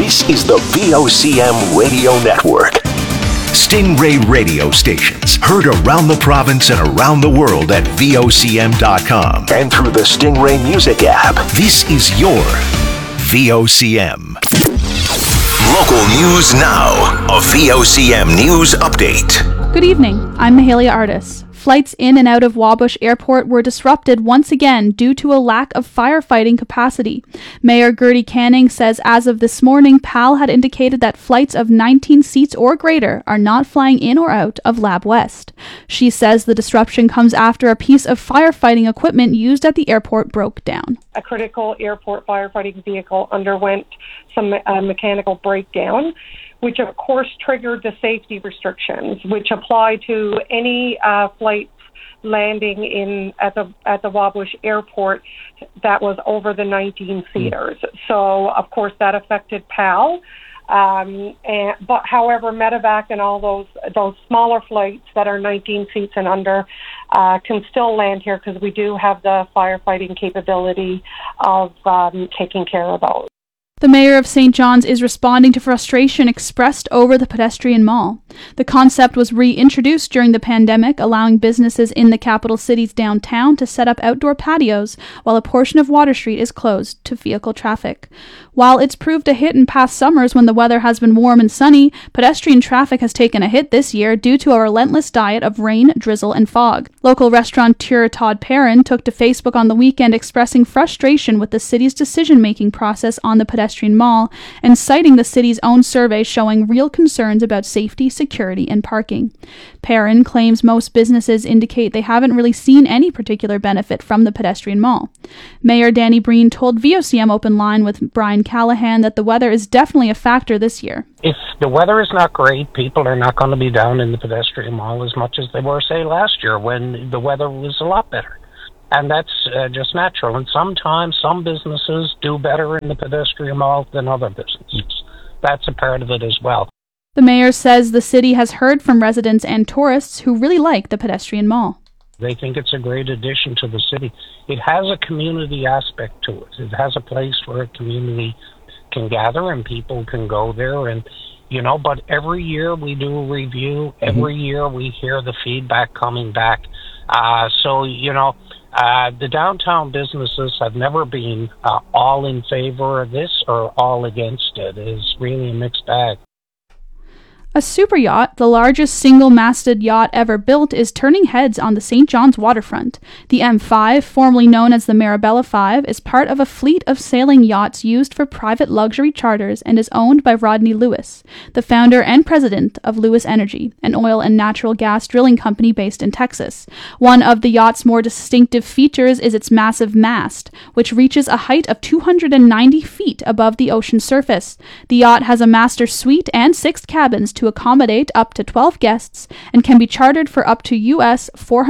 This is the VOCM Radio Network. Stingray radio stations heard around the province and around the world at VOCM.com and through the Stingray Music app. This is your VOCM. Local news now. A VOCM news update. Good evening. I'm Mahalia Artis. Flights in and out of Wabush Airport were disrupted once again due to a lack of firefighting capacity. Mayor Gertie Canning says as of this morning, PAL had indicated that flights of 19 seats or greater are not flying in or out of Lab West. She says the disruption comes after a piece of firefighting equipment used at the airport broke down. A critical airport firefighting vehicle underwent some mechanical breakdown, which of course triggered the safety restrictions, which apply to any flights landing at the Wabush Airport that was over the 19 seaters. So of course that affected PAL. But however, Medevac and all those smaller flights that are 19 seats and under can still land here because we do have the firefighting capability of taking care of those. The mayor of St. John's is responding to frustration expressed over the pedestrian mall. The concept was reintroduced during the pandemic, allowing businesses in the capital city's downtown to set up outdoor patios while a portion of Water Street is closed to vehicle traffic. While it's proved a hit in past summers when the weather has been warm and sunny, pedestrian traffic has taken a hit this year due to a relentless diet of rain, drizzle, and fog. Local restaurateur Todd Perrin took to Facebook on the weekend expressing frustration with the city's decision-making process on the pedestrian mall and citing the city's own survey showing real concerns about safety, security, and parking. Perrin claims most businesses indicate they haven't really seen any particular benefit from the pedestrian mall. Mayor Danny Breen told VOCM Open Line with Brian Callahan that the weather is definitely a factor this year. If the weather is not great, people are not going to be down in the pedestrian mall as much as they were, say, last year when the weather was a lot better. And that's just natural. And sometimes some businesses do better in the pedestrian mall than other businesses. That's a part of it as well. The mayor says the city has heard from residents and tourists who really like the pedestrian mall. They think it's a great addition to the city. It has a community aspect to it. It has a place where a community can gather and people can go there. And, but every year we do a review. Every year we hear the feedback coming back. The downtown businesses have never been all in favor of this or all against it. It's really a mixed bag. A super yacht, the largest single-masted yacht ever built, is turning heads on the St. John's waterfront. The M5, formerly known as the Marabella 5, is part of a fleet of sailing yachts used for private luxury charters and is owned by Rodney Lewis, the founder and president of Lewis Energy, an oil and natural gas drilling company based in Texas. One of the yacht's more distinctive features is its massive mast, which reaches a height of 290 feet above the ocean surface. The yacht has a master suite and 6 cabins to accommodate up to 12 guests and can be chartered for up to US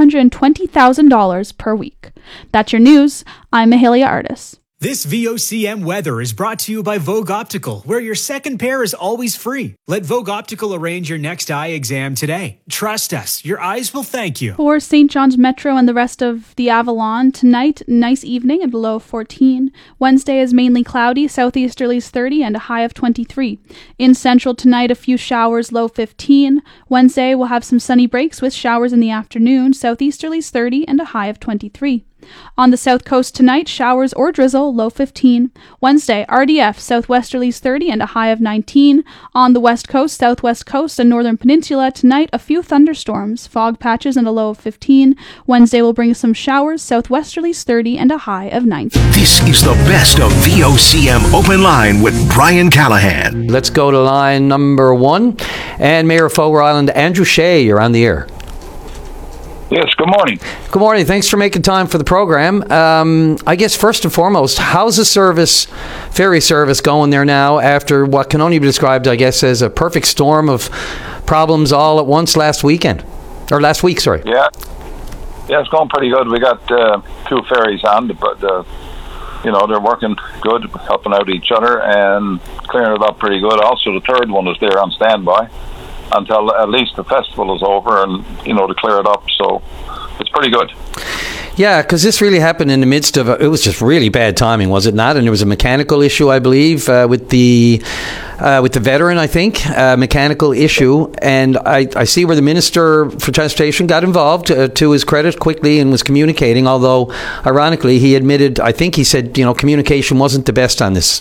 $420,000 per week. That's your news. I'm Mahalia Artis. This VOCM weather is brought to you by Vogue Optical, where your second pair is always free. Let Vogue Optical arrange your next eye exam today. Trust us, your eyes will thank you. For St. John's Metro and the rest of the Avalon, tonight, nice evening at a low of 14. Wednesday is mainly cloudy, southeasterlies 30 and a high of 23. In Central tonight, a few showers, low 15. Wednesday, we'll have some sunny breaks with showers in the afternoon, southeasterlies 30 and a high of 23. On the south coast tonight, showers or drizzle, low 15. Wednesday, RDF, southwesterlies 30 and a high of 19. On the west coast, southwest coast, and northern peninsula, tonight a few thunderstorms, fog patches and a low of 15. Wednesday will bring some showers, southwesterlies 30 and a high of 19. This is the best of VOCM Open Line with Brian Callahan. Let's go to line number 1. And Mayor of Fogo Island, Andrew Shea, you're on the air. Yes, good morning. Good morning. Thanks for making time for the program. I guess first and foremost, how's the ferry service going there now after what can only be described, I guess, as a perfect storm of problems all at once last week, sorry. Yeah, it's going pretty good. We got 2 ferries on, but they're working good, helping out each other and clearing it up pretty good. Also, the third one is there on standby until at least the festival is over and, to clear it up. So it's pretty good. Yeah, because this really happened in the midst of it was just really bad timing, was it not? And there was a mechanical issue, I believe, with the veteran, I think, mechanical issue. And I see where the Minister for Transportation got involved, to his credit, quickly, and was communicating, although, ironically, he admitted, I think he said, communication wasn't the best on this.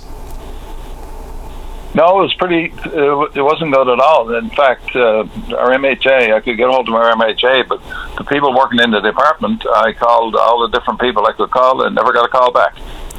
No, it wasn't good at all. In fact, our MHA, I could get hold of our MHA, but the people working in the department, I called all the different people I could call and never got a call back.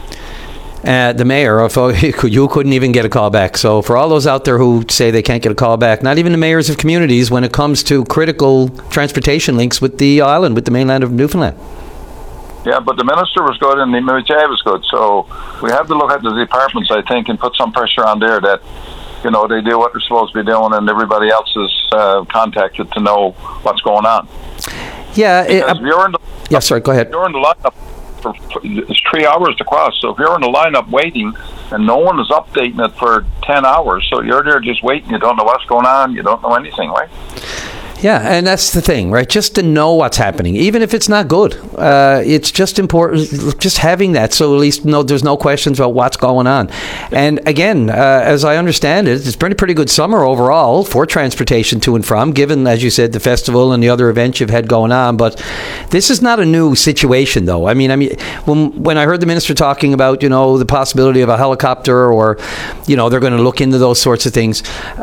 The mayor, you couldn't even get a call back. So for all those out there who say they can't get a call back, not even the mayors of communities when it comes to critical transportation links with the island, with the mainland of Newfoundland. Yeah, but the Minister was good and the MHA was good. So we have to look at the departments, I think, and put some pressure on there that, they do what they're supposed to be doing and everybody else is contacted to know what's going on. Yeah. Sorry, go ahead. You're in the lineup it's 3 hours to cross. So if you're in the lineup waiting and no one is updating it for 10 hours, so you're there just waiting, you don't know what's going on, you don't know anything, right? Yeah, and that's the thing, right? Just to know what's happening, even if it's not good. It's just important, just having that, so at least there's no questions about what's going on. And again, as I understand it, it's pretty good summer overall for transportation to and from, given, as you said, the festival and the other events you've had going on. But this is not a new situation, though. I mean, when I heard the minister talking about, the possibility of a helicopter, or, they're going to look into those sorts of things,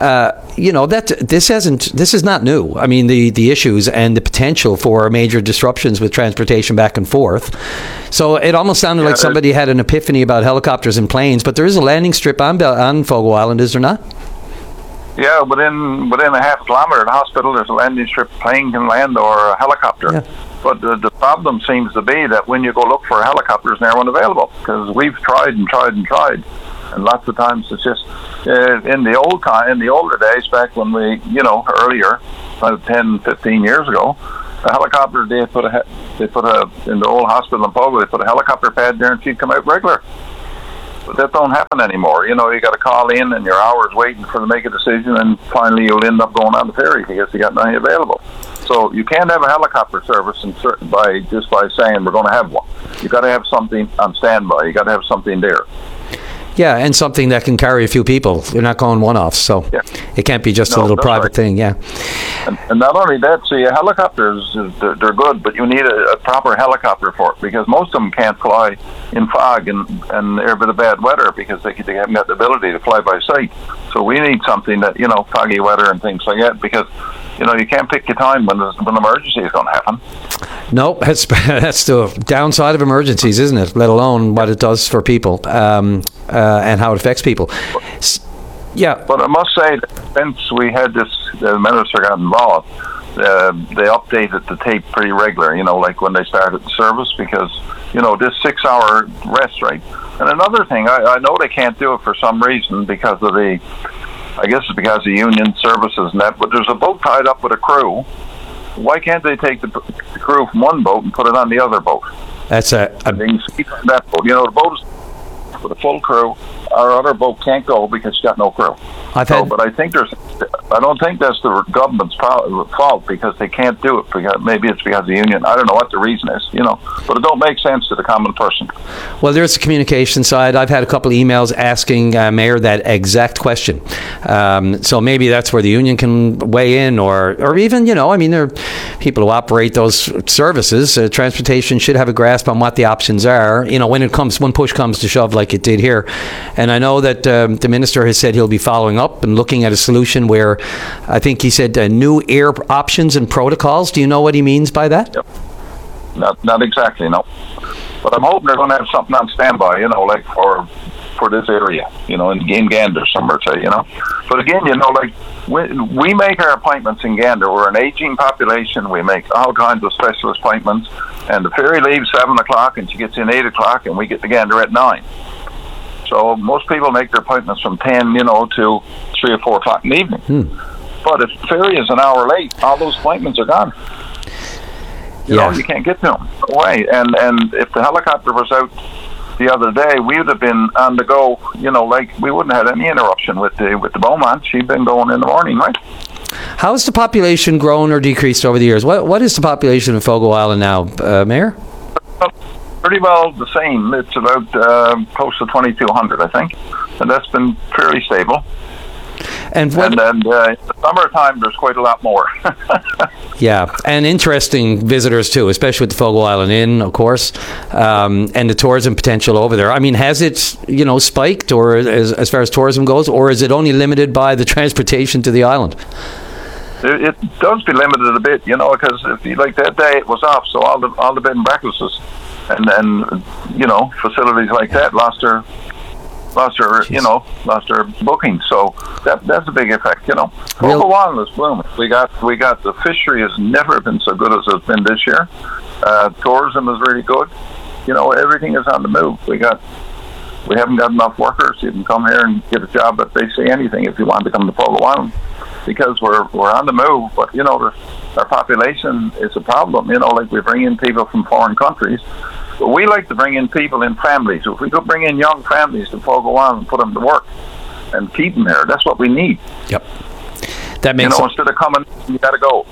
this is not new. I mean, the issues and the potential for major disruptions with transportation back and forth. So it almost sounded like somebody had an epiphany about helicopters and planes, but there is a landing strip on Fogo Island, is there not? Yeah, within a half kilometre of the hospital, there's a landing strip. Plane can land or a helicopter. Yeah. But the problem seems to be that when you go look for helicopters, they're unavailable, because we've tried and tried and tried. And lots of times it's just in the older days, back when we, earlier, 10, 15 years ago, a helicopter, they put in the old hospital in Fogo, they put a helicopter pad there and she'd come out regular. But that don't happen anymore. You got to call in and your hours waiting for them to make a decision, and finally you'll end up going on the ferry because you got nothing available. So you can't have a helicopter service just by saying we're going to have one. You got to have something on standby. You got to have something there. Yeah, and something that can carry a few people. You're not going one-offs, so it can't be just a little private thing, yeah. And not only that, helicopters, they're good, but you need a proper helicopter for it, because most of them can't fly in fog and a bit of bad weather, because they haven't got the ability to fly by sight. So we need something that, foggy weather and things like that, because, you can't pick your time when an emergency is going to happen. Nope, that's the downside of emergencies, isn't it? Let alone what it does for people. And how it affects people. Yeah. But I must say that since we had this, the minister got involved, they updated the tape pretty regular, like when they started the service, because, this 6-hour rest, right? And another thing, I know they can't do it for some reason because of I guess it's because of union services and that, but there's a boat tied up with a crew. Why can't they take the crew from one boat and put it on the other boat? That's they can sleep on that boat. The boat is with a full crew. Our other boat can't go because it's got no crew. But I don't think that's the government's fault, because they can't do it. Maybe it's because of the union. I don't know what the reason is, but it don't make sense to the common person. Well, there's the communication side. I've had a couple of emails asking Mayor that exact question. So maybe that's where the union can weigh in, or even, there are people who operate those services. Transportation should have a grasp on what the options are, when push comes to shove, like it did here. And I know that the minister has said he'll be following up and looking at a solution where, I think he said, new air options and protocols. Do you know what he means by that? Yep. Not exactly, no. But I'm hoping they're going to have something on standby, like for this area, in Gander somewhere, say, But again, we make our appointments in Gander. We're an aging population. We make all kinds of specialist appointments. And the ferry leaves 7 o'clock and she gets in 8 o'clock and we get to Gander at 9. So most people make their appointments from 10, to 3 or 4 o'clock in the evening. But if the ferry is an hour late, all those appointments are gone. You can't get to them. No way. And if the helicopter was out the other day, we would have been on the go, we wouldn't have had any interruption with the Beaumont. She'd been going in the morning, right? How has the population grown or decreased over the years? What is the population of Fogo Island now, Mayor? Pretty well the same. It's about close to 2,200, I think, and that's been fairly stable. And then in the summertime, there's quite a lot more. Yeah, and interesting visitors too, especially with the Fogo Island Inn, of course, and the tourism potential over there. I mean, has it, spiked, or as far as tourism goes, or is it only limited by the transportation to the island? It does be limited a bit, because if like that day it was off, so all the bed and breakfasts and facilities like that lost their booking. So that's a big effect. Fogo Island is blooming. We got the fishery has never been so good as it's been this year. Tourism is really good. Everything is on the move. We haven't got enough workers. You can come here and get a job at basically anything if you want to come to Fogo Island, because we're on the move. But our population is a problem. Like we bring in people from foreign countries. But we like to bring in people in families. If we could bring in young families to Fogo Island and put them to work and keep them here, that's what we need. Yep. That makes instead of coming, you got to go.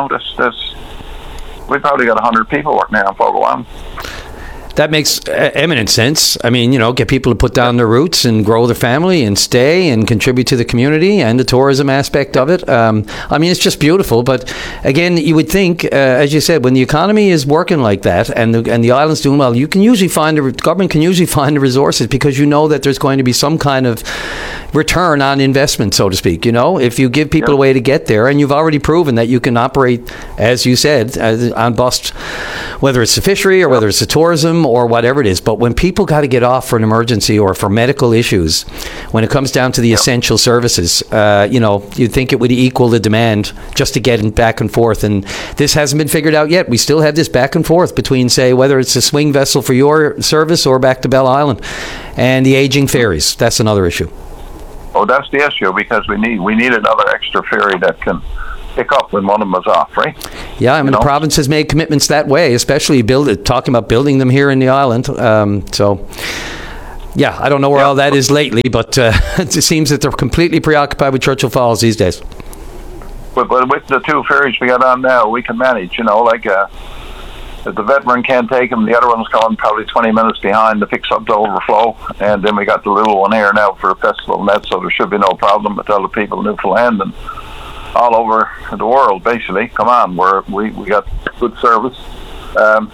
We probably got 100 people working here on Fogo Island. That makes eminent sense. I mean, get people to put down their roots and grow their family and stay and contribute to the community and the tourism aspect of it. I mean, it's just beautiful. But again, you would think, as you said, when the economy is working like that and the island's doing well, you can usually the government can usually find the resources, because that there's going to be some kind of return on investment, so to speak. If you give people a way to get there, and you've already proven that you can operate, as you said, on bust, whether it's the fishery or whether it's the tourism or whatever it is. But when people got to get off for an emergency or for medical issues, when it comes down to the essential services, you'd think it would equal the demand just to get back and forth. And this hasn't been figured out yet. We still have this back and forth between, say, whether it's a swing vessel for your service or back to Bell Island, and the aging ferries. That's another issue. Oh, that's the issue, because we need another extra ferry that can pick up when one of them is off, right? Yeah, I mean, the province has made commitments that way, especially talking about building them here in the island. Yeah, I don't know where all that is lately, but it seems that they're completely preoccupied with Churchill Falls these days. But with the two ferries we got on now, we can manage, if the veteran can't take them, the other one's coming probably 20 minutes behind to fix up the overflow, and then we got the little one here now for a festival and that, so there should be no problem with all the people in Newfoundland and all over the world, basically. Come on, we got good service, And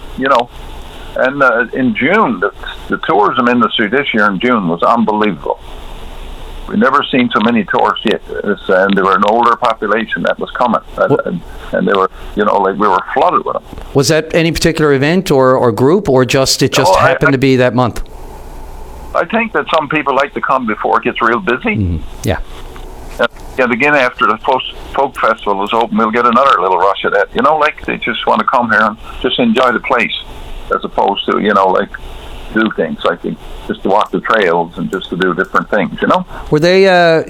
in June, the tourism industry this year in June was unbelievable. We've never seen so many tourists yet, and they were an older population that was coming, and they were, we were flooded with them. Was that any particular event or group, or just happened to be that month? I think that some people like to come before it gets real busy. Mm-hmm. Yeah. And again, after the folk festival is open, we'll get another little rush of that. They just want to come here and just enjoy the place, as opposed to, do things just to walk the trails and just to do different things. Were they,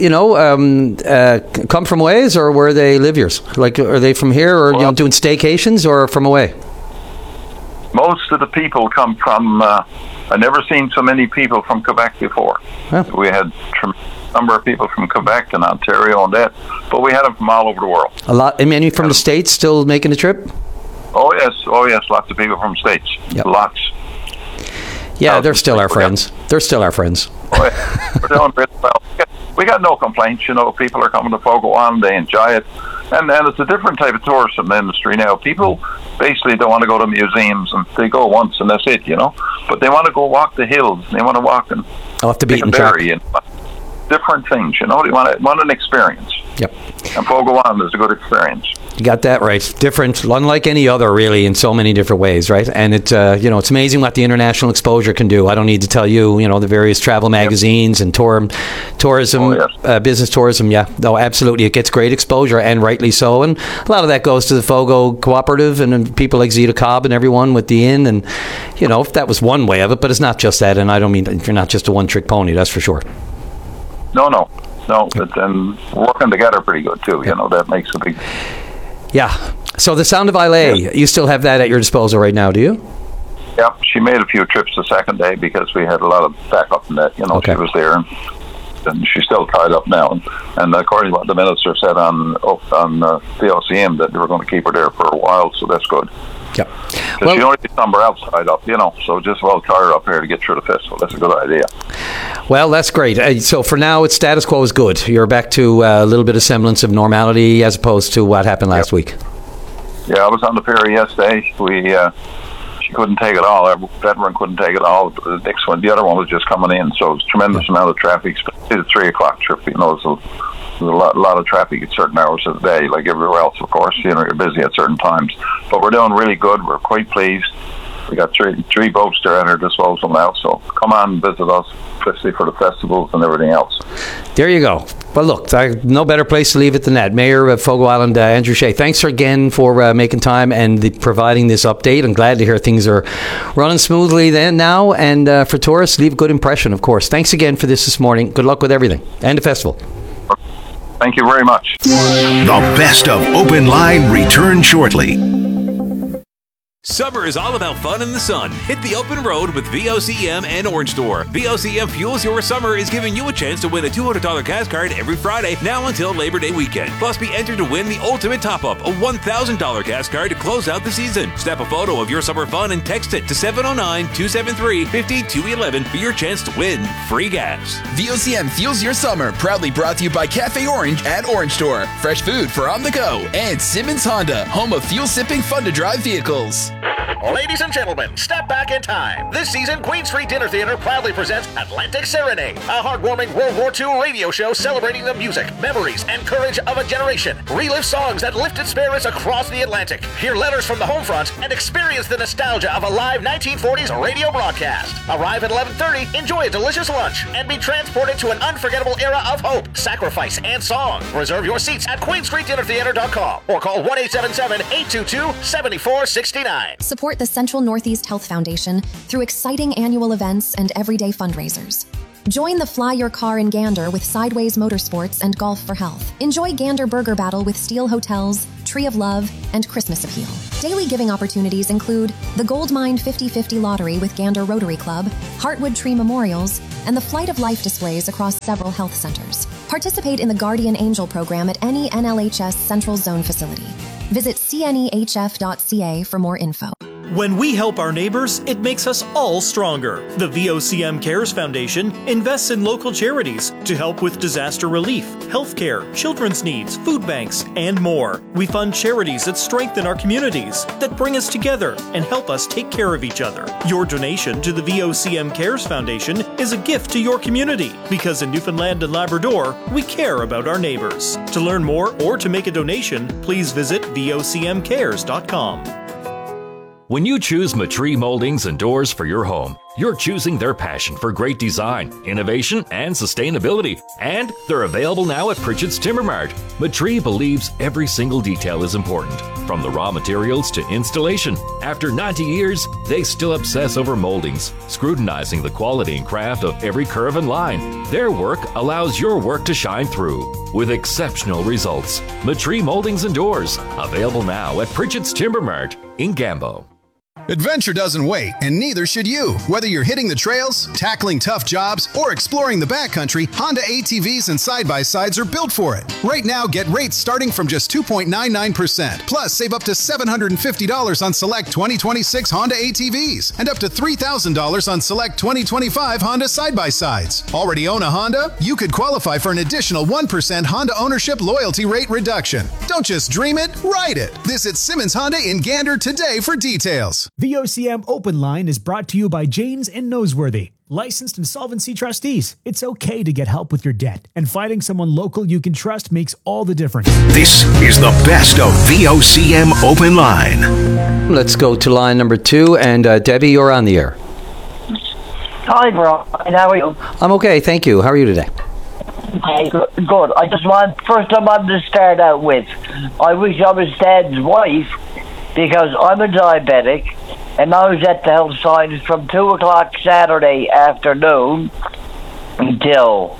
come from ways, or were they liveers? Are they from here, or doing staycations, or from away? Most of the people come from. I've never seen so many people from Quebec before. Huh. We had number of people from Quebec and Ontario and that, but we had them from all over the world. A lot. I mean, from the States still making the trip? Oh yes, lots of people from States. Yep. Lots. Yeah, they're still our friends. They're still our friends. Oh, yeah. We're doing really well. We got no complaints. People are coming to Fogo Island, they enjoy it, and it's a different type of tourism industry now. People basically don't want to go to museums, and they go once and that's it, But they want to go walk the hills. They want to walk and off the beaten track. Different things, They want an experience. Yep. And Fogo Island is a good experience. You got that right. Different, unlike any other, really, in so many different ways, right? And it's amazing what the international exposure can do. I don't need to tell you, the various travel magazines and tourism, business tourism. Yeah, no, absolutely, it gets great exposure, and rightly so. And a lot of that goes to the Fogo Cooperative and people like Zita Cobb and everyone with the inn. And if that was one way of it, but it's not just that. And I don't mean you're not just a one-trick pony. That's for sure. No, but then working together pretty good too. That makes a big. Yeah. So the Sound of Islay, you still have that at your disposal right now, do you? Yep. She made a few trips the second day because we had a lot of backup in that. Okay. She was there, and she's still tied up now. And according to what the minister said on the OCM, that they were going to keep her there for a while, so that's good. Yep. Because you only be somewhere outside up, so just well tired up here to get through the festival. That's a good idea. Well, that's great. So for now, it's status quo is good. You're back to a little bit of semblance of normality as opposed to what happened last week. Yeah, I was on the ferry yesterday. She couldn't take it all. That veteran couldn't take it all. The next one, the other one was just coming in, so it was a tremendous amount of traffic. Especially the 3 o'clock trip, there's a lot of traffic at certain hours of the day, like everywhere else, of course. You're busy at certain times. But we're doing really good. We're quite pleased. We got three boats there at our disposal now, so come on and visit us, especially for the festivals and everything else. There you go. Well, look, no better place to leave it than that. Mayor of Fogo Island, Andrew Shea, thanks again for making time and providing this update. I'm glad to hear things are running smoothly now, and for tourists, leave a good impression, of course. Thanks again for this morning. Good luck with everything and the festival. Thank you very much. The best of Open Line returns shortly. Summer is all about fun in the sun. Hit the open road with VOCM and Orange Store. VOCM Fuels Your Summer is giving you a chance to win a $200 gas card every Friday, now until Labor Day weekend. Plus, be entered to win the ultimate top-up, a $1,000 gas card to close out the season. Snap a photo of your summer fun and text it to 709-273-5211 for your chance to win free gas. VOCM Fuels Your Summer, proudly brought to you by Cafe Orange at Orange Store. Fresh food for on the go. And Simmons Honda, home of fuel-sipping, fun-to-drive vehicles. Ladies and gentlemen, step back in time. This season, Queen Street Dinner Theater proudly presents Atlantic Serenade, a heartwarming World War II radio show celebrating the music, memories, and courage of a generation. Relive songs that lifted spirits across the Atlantic. Hear letters from the home front and experience the nostalgia of a live 1940s radio broadcast. Arrive at 11:30, enjoy a delicious lunch, and be transported to an unforgettable era of hope, sacrifice, and song. Reserve your seats at QueenStreetDinnerTheater.com or call 1-877-822-7469. Support the Central Northeast Health Foundation through exciting annual events and everyday fundraisers. Join the Fly Your Car in Gander with Sideways Motorsports and Golf for Health. Enjoy Gander Burger Battle with Steel Hotels, Tree of Love, and Christmas Appeal. Daily giving opportunities include the Goldmine 50/50 Lottery with Gander Rotary Club, Heartwood Tree Memorials, and the Flight of Life displays across several health centers. Participate in the Guardian Angel program at any NLHS Central Zone facility. Visit cnehf.ca for more info. When we help our neighbors, it makes us all stronger. The VOCM Cares Foundation invests in local charities to help with disaster relief, healthcare, children's needs, food banks, and more. We fund charities that strengthen our communities, that bring us together and help us take care of each other. Your donation to the VOCM Cares Foundation is a gift to your community, because in Newfoundland and Labrador, we care about our neighbors. To learn more or to make a donation, please visit vocmcares.com. When you choose Matree Moldings and Doors for your home, you're choosing their passion for great design, innovation, and sustainability. And they're available now at Pritchett's Timber Mart. Matree believes every single detail is important, from the raw materials to installation. After 90 years, they still obsess over moldings, scrutinizing the quality and craft of every curve and line. Their work allows your work to shine through with exceptional results. Matree Moldings and Doors, available now at Pritchett's Timber Mart in Gambo. Adventure doesn't wait, and neither should you. Whether you're hitting the trails, tackling tough jobs, or exploring the backcountry, Honda ATVs and side-by-sides are built for it. Right now, get rates starting from just 2.99%. Plus, save up to $750 on select 2026 Honda ATVs and up to $3,000 on select 2025 Honda side-by-sides. Already own a Honda? You could qualify for an additional 1% Honda ownership loyalty rate reduction. Don't just dream it, ride it. Visit Simmons Honda in Gander today for details. VOCM Open Line is brought to you by Janes and Noseworthy, licensed insolvency trustees. It's okay to get help with your debt, and finding someone local you can trust makes all the difference. This is the best of VOCM Open Line. Let's go to line number 2, and Debbie, you're on the air. Hi, Brian. How are you? I'm okay, thank you. How are you today? Hey, good. I wanted to start out with, I wish I was Dad's wife, because I'm a diabetic, and I was at the health science from 2 o'clock Saturday afternoon until,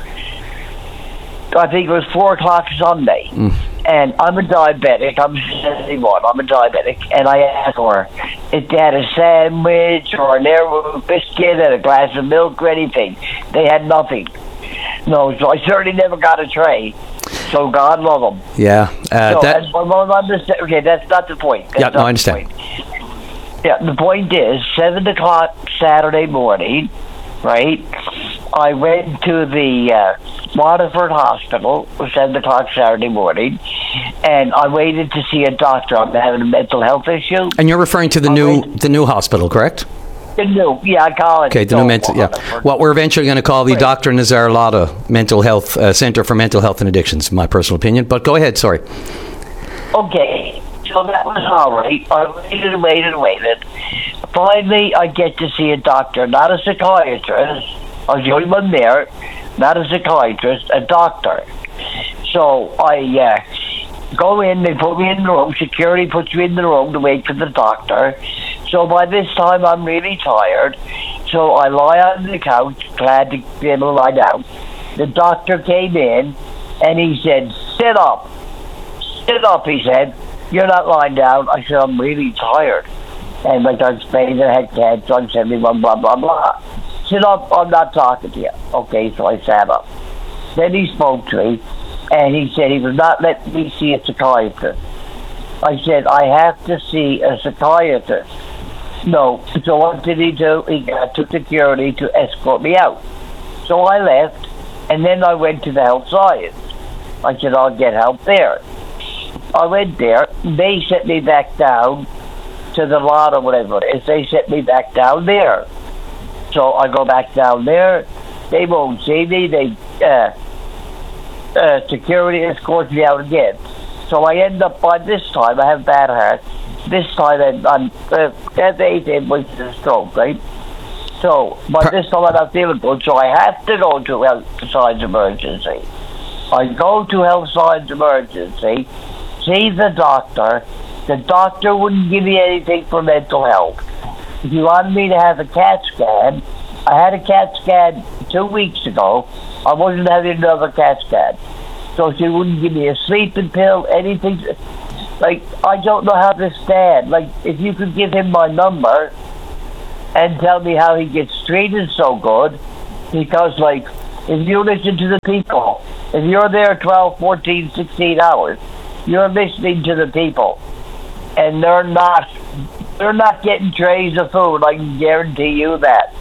I think it was 4 o'clock Sunday. And I'm a diabetic. I'm 71. I'm a diabetic. And I asked her if they had a sandwich or an air biscuit and a glass of milk or anything. They had nothing. No, so I certainly never got a tray. So God love them. Yeah. Okay, that's not the point. I understand. Yeah, the point is, 7 o'clock Saturday morning, right, I went to the Waterford Hospital at 7 o'clock Saturday morning, and I waited to see a doctor. I'm having a mental health issue. And you're referring to the new hospital, correct? The new, yeah, I call it. Okay, the new mental, yeah. What we're eventually going to call the Dr. Nazar Lada Mental Health Center for Mental Health and Addictions, my personal opinion. But go ahead, sorry. Okay, so that was all right. I waited. Finally, I get to see a doctor, not a psychiatrist. I was the only one there, not a psychiatrist, a doctor. So I go in, they put me in the room, security puts me in the room to wait for the doctor. So by this time, I'm really tired. So I lie on the couch, glad to be able to lie down. The doctor came in, and he said, sit up. Sit up, he said. You're not lying down. I said, I'm really tired. And I started explaining that I had cancer on 71, blah, blah, blah. Sit up, I'm not talking to you. Okay, so I sat up. Then he spoke to me, and he said he would not let me see a psychiatrist. I said, I have to see a psychiatrist. No. So what did he do? He took security to escort me out. So I left, and then I went to the health science. I said, I'll get help there. I went there. They sent me back down to the lot or whatever it is. They sent me back down there. So I go back down there. They won't see me. They security escorts me out again. So I end up, by this time, I have bad heart. This time I'm at 18 weeks of a stroke, right? So by this time I'm not feeling good, so I have to go to health science emergency. I go to health science emergency, see the doctor. The doctor wouldn't give me anything for mental health. If you wanted me to have a CAT scan, I had a CAT scan 2 weeks ago. I wasn't having another CAT scan. So she wouldn't give me a sleeping pill, anything. Like, I don't know how to stand. Like, if you could give him my number and tell me how he gets treated so good, because, like, if you listen to the people, if you're there 12, 14, 16 hours, you're listening to the people, and they're not getting trays of food. I can guarantee you that.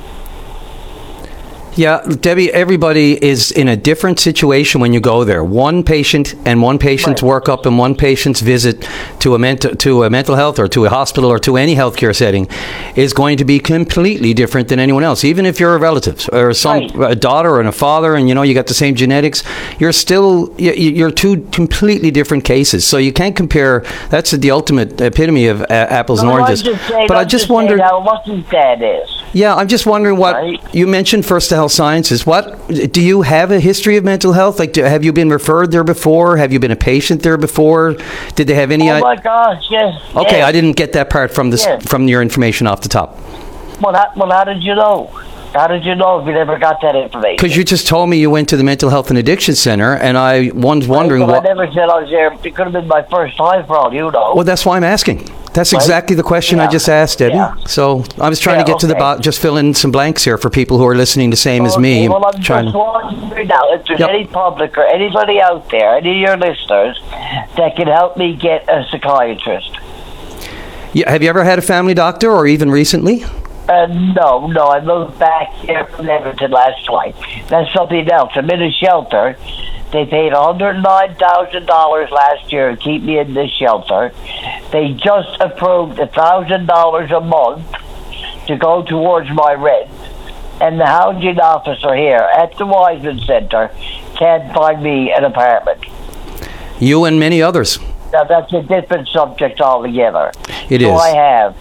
Yeah, Debbie, everybody is in a different situation when you go there. One patient and one patient's workup and one patient's visit to a mental health or to a hospital or to any healthcare setting is going to be completely different than anyone else. Even if you're a relative or a daughter and a father, and you got the same genetics, you're two completely different cases. So you can't compare. That's the ultimate epitome of apples and oranges. But I just wondered what his dad is. Yeah, I'm just wondering what you mentioned first to health sciences. What do you have a history of mental health? Like, have you been referred there before? Have you been a patient there before? Did they have any? Oh my gosh, yes. Okay, yes. I didn't get that part from this from your information off the top. Well, how did you know? How did you know if you never got that information? Because you just told me you went to the Mental Health and Addiction Center, and I was wondering what. I never said I was there. It could have been my first time, for all you know. Well, that's why I'm asking. That's exactly the question I just asked, Debbie. Yeah. So I was trying to get to the bottom, just fill in some blanks here for people who are listening the same as me. Well, I'm just wondering now if there's any public or anybody out there, any of your listeners, that can help me get a psychiatrist. Yeah, have you ever had a family doctor, or even recently? No. I moved back here from Edmonton last night. That's something else. I'm in a shelter. They paid $109,000 last year to keep me in this shelter. They just approved $1,000 a month to go towards my rent. And the housing officer here at the Wiseman Center can't find me an apartment. You and many others. Now, that's a different subject altogether. It is. So I have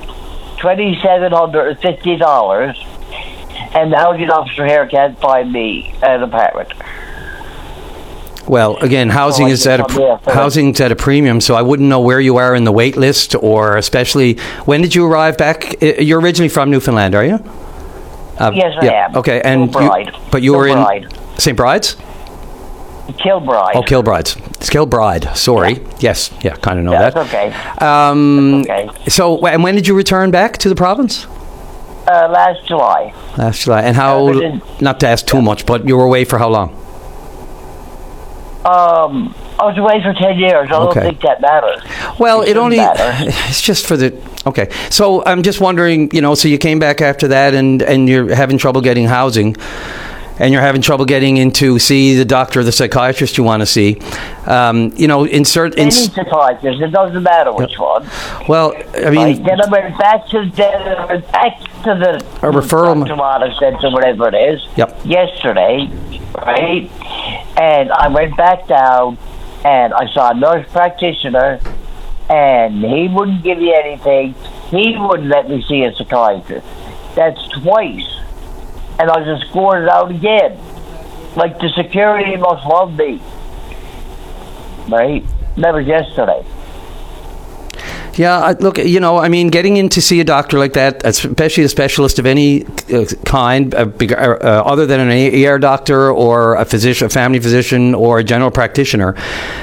$2,750, and the housing officer here can't find me an apartment. Well, again, housing's at a premium, so I wouldn't know where you are in the wait list, or especially when did you arrive back? You're originally from Newfoundland, are you? Yes, I am. Okay, and you were in St. Bride's? Kilbride. Oh, Kilbride's. It's Kilbride. Sorry. Yeah. Yes. Yeah, kind of know that. That's okay. Okay. So, and when did you return back to the province? Last July. Last July. And how, not to ask too much, but you were away for how long? I was away for 10 years. I don't think that matters. Well, it's just for the, okay. So I'm just wondering, so you came back after that and you're having trouble getting housing and you're having trouble getting in to see the doctor or the psychiatrist you want to see. Any psychiatrist, it doesn't matter which one. Well, I mean... Then I went back to the a referral Dr. Center, whatever it is, yesterday, right? And I went back down and I saw a nurse practitioner and he wouldn't give you anything. He wouldn't let me see a psychiatrist. That's twice. And I just scored it out again. Like, the security must love me. Right? That was yesterday. Yeah, look, getting in to see a doctor like that, especially a specialist of any kind, other than an ER doctor or a physician, a family physician, or a general practitioner,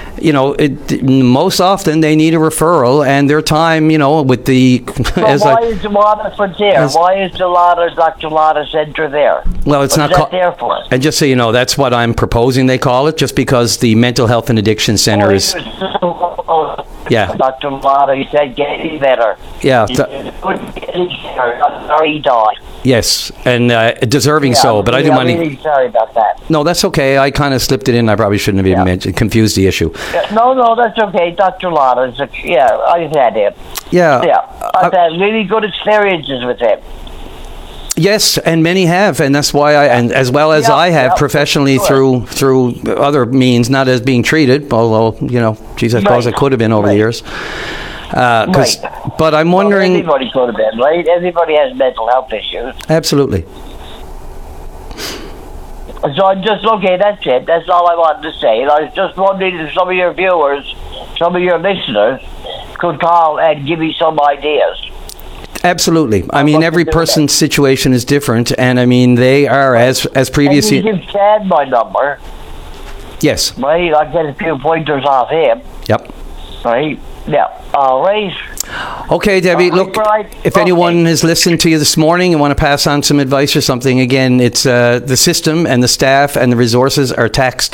most often they need a referral, and their time, with the... why is the Waterford there? Why is the Dr. Lotta Centre there? Well, it's not called there for. And just so you know, that's what I'm proposing they call it, just because the Mental Health and Addiction Centre is... Yeah. Dr. Lotta, he said, get any better. Yeah. He died. Yes, and deserving so, but I didn't want to... I'm really sorry about that. No, that's okay. I kind of slipped it in. I probably shouldn't have even confused the issue. No, that's okay. Dr. Lotta, I've had him. Yeah. I've had really good experiences with him. Yes, and many have, and that's why as well as I have professionally through other means, not as being treated, although, I suppose I could have been over the years. But I'm wondering... Everybody could have been, right? Everybody has mental health issues. Absolutely. So I'm just, that's it. That's all I wanted to say. And I was just wondering if some of your viewers, some of your listeners could call and give me some ideas. Absolutely. I mean, every person's situation is different, and I mean, they are, as previously... And you give Chad my number. Yes. Right? I'll get a few pointers off him. Yep. Right? Yeah. All right. Okay, Debbie, look, if anyone has listened to you this morning and want to pass on some advice or something, again, it's the system and the staff and the resources are taxed